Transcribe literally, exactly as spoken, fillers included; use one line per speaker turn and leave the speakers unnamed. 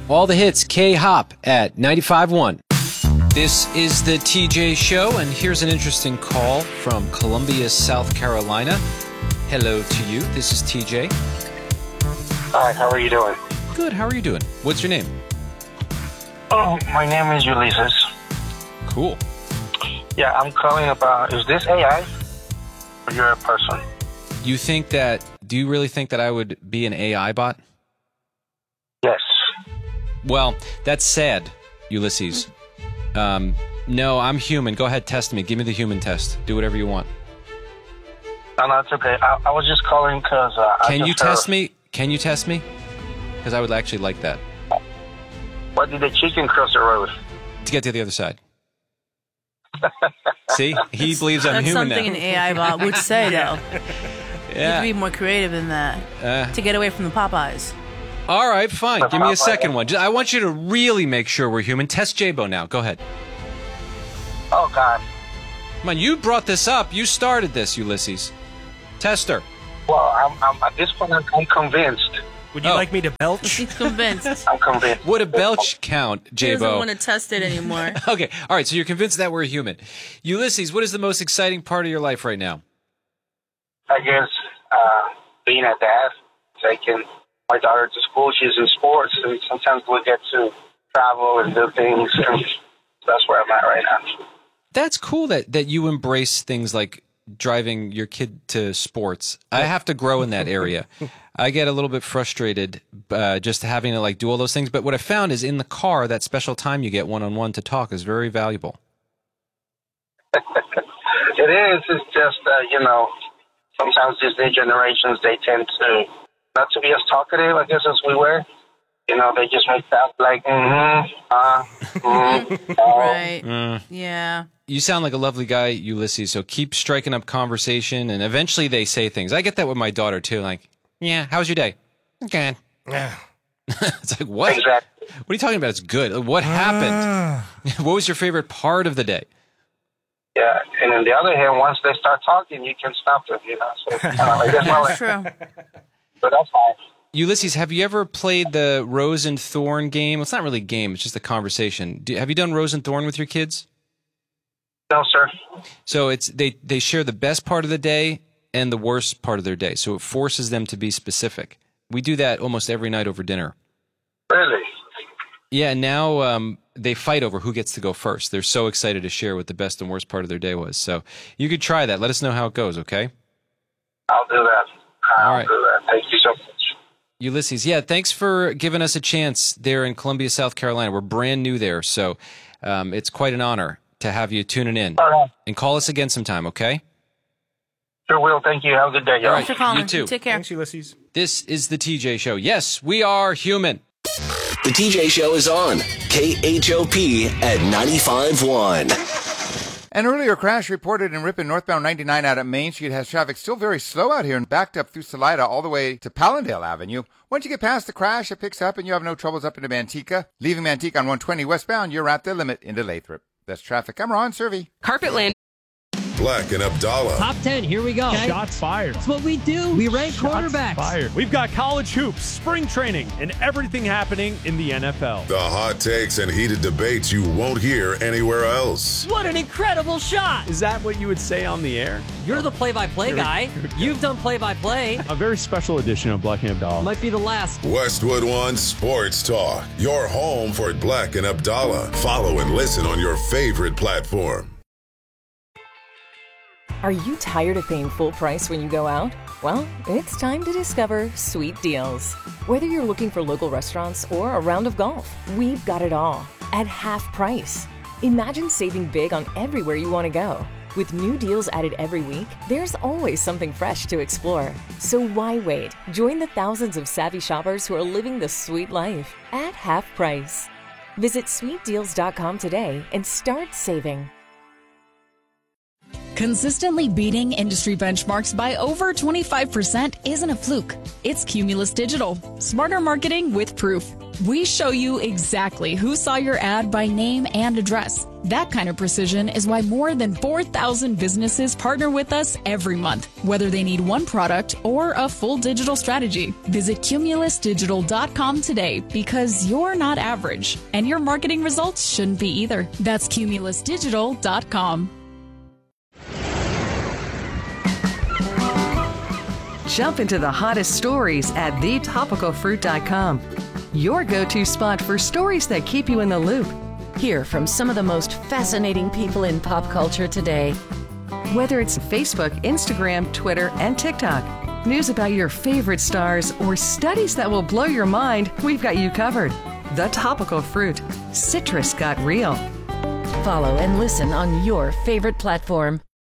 All the hits, K-Hop at ninety-five point one. This is the T J Show, and here's an interesting call from Columbia, South Carolina. Hello to you. This is T J.
Hi, how are you doing?
Good. How are you doing? What's your name?
Oh, my name is Ulysses.
Cool.
Yeah, I'm calling about, is this A I or you're a person?
You think that, do you really think that I would be an A I bot?
Yes.
Well, that's sad, Ulysses. Um, no, I'm human. Go ahead, test me. Give me the human test. Do whatever you want.
No, no, it's okay. I, I was just calling because... Uh,
Can
I
you
just
test
heard,
me? Can you test me? Because I would actually like that.
What did the chicken cross the road?
To get to the other side. See? He believes I'm
That's
human now.
something an A I bot would say, though.
Yeah.
You'd be more creative than that
Uh,
to get away from the Popeyes.
all right, fine. Give me a second one. Just- I want you to really make sure we're human. Test J-Bo now. Go ahead.
Oh, God.
Come on, you brought this up. You started this, Ulysses. Test her.
Well, I'm, I'm, at this point, I'm, I'm convinced.
Would you
Oh.
like me to belch?
He's convinced.
I'm convinced.
Would a belch count,
He doesn't
J-Bo?
want to test it anymore.
Okay, all right, so you're convinced that we're human. Ulysses, what is the most exciting part of your life right now?
I guess uh, being a dad, taking my daughter to school, she's in sports, and sometimes we get to travel and do things, and that's where I'm at right now.
That's cool that, that you embrace things like driving your kid to sports. I have to grow in that area. I get a little bit frustrated uh, just having to like do all those things. But what I found is in the car, that special time you get one-on-one to talk is very valuable.
It is. It's just, uh, you know, sometimes these new generations, they tend to not to be as talkative, I guess, as we were. You know, they just make that like, mm-hmm, uh, mm-hmm, uh.
Right.
Mm.
Yeah.
You sound like a lovely guy, Ulysses, so keep striking up conversation, and eventually they say things. I get that with my daughter, too, like, yeah, how was your day? Good. It's like, what?
Exactly.
What are you talking about? It's good. What happened? What was your favorite part of the day?
Yeah, and on the other hand, once they start talking, you can stop them, you know. So, uh, I guess my
That's true.
But that's fine.
Ulysses, have you ever played the Rose and Thorn game? Well, it's not really a game, it's just a conversation. Do, have you done Rose and Thorn with your kids?
No, sir.
So it's they, they share the best part of the day and the worst part of their day. So it forces them to be specific. We do that almost every night over dinner.
Really?
Yeah, now um, they fight over who gets to go first. They're so excited to share what the best and worst part of their day was. So you could try that. Let us know how it goes, okay?
I'll do that. I'll
All right.
do that. Thank you so much.
Ulysses, yeah, thanks for giving us a chance there in Columbia, South Carolina. We're brand new there, so um, it's quite an honor to have you tuning in.
All right.
And call us again sometime, okay?
Sure will. Thank you. Have a good day, y'all.
All
Thanks for calling.
you too.
Take care.
Thanks, Ulysses.
This is the T J Show. Yes, we are human.
The T J Show is on K H O P at ninety-five point one.
An earlier crash reported in Ripon northbound ninety-nine out at Main Street has traffic still very slow out here and backed up through Salida all the way to Pallandale Avenue. Once you get past the crash, it picks up and you have no troubles up into Manteca. Leaving Manteca on one twenty westbound, you're at the limit into Lathrop. That's traffic. I'm Ron Servey.
Carpetland.
Black and Abdallah.
Top ten, here we go. Okay.
Shots fired.
That's what we do. We rank
Shots
quarterbacks.
fired. We've got college hoops, spring training, and everything happening in the N F L.
The hot takes and heated debates you won't hear anywhere else.
What an incredible shot.
Is that what you would say on the air?
You're the play-by-play guy. You've done play-by-play.
A very special edition of Black and Abdallah.
Might be the last.
Westwood One Sports Talk. Your home for Black and Abdallah. Follow and listen on your favorite platform.
Are you tired of paying full price when you go out? Well, it's time to discover Sweet Deals. Whether you're looking for local restaurants or a round of golf, we've got it all at half price. Imagine saving big on everywhere you want to go. With new deals added every week, there's always something fresh to explore. So why wait? Join the thousands of savvy shoppers who are living the sweet life at half price. Visit sweet deals dot com today and start saving.
Consistently beating industry benchmarks by over twenty-five percent isn't a fluke. It's Cumulus Digital. Smarter marketing with proof. We show you exactly who saw your ad by name and address. That kind of precision is why more than four thousand businesses partner with us every month, whether they need one product or a full digital strategy. Visit cumulus digital dot com today because you're not average, and your marketing results shouldn't be either. That's cumulus digital dot com.
Jump into the hottest stories at the topical fruit dot com. Your go-to spot for stories that keep you in the loop.
Hear from some of the most fascinating people in pop culture today.
Whether it's Facebook, Instagram, Twitter, and TikTok, news about your favorite stars, or studies that will blow your mind, we've got you covered. The Topical Fruit. Citrus got real.
Follow and listen on your favorite platform.